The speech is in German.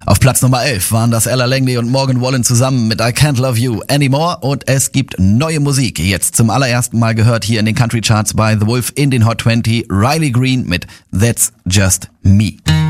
Auf Platz Nummer 11 waren das Ella Langley und Morgan Wallen zusammen mit I Can't Love You Anymore und es gibt neue Musik. Jetzt zum allerersten Mal gehört hier in den Country Charts bei The Wolf in den Hot 20 Riley Green mit That's Just Me.